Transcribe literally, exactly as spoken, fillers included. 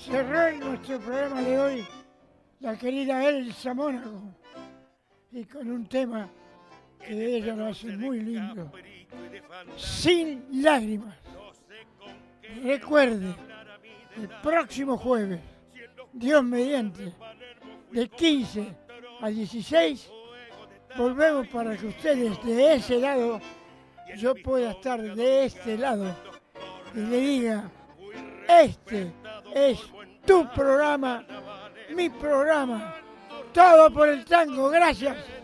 cerrar nuestro programa de hoy la querida Elsa Mónaco y con un tema que ella lo hace muy lindo, Sin Lágrimas. Recuerde, el próximo jueves, Dios mediante, de quince a dieciséis, volvemos para que ustedes de ese lado, yo pueda estar de este lado y le diga, este es tu programa, mi programa, todo por el tango. Gracias.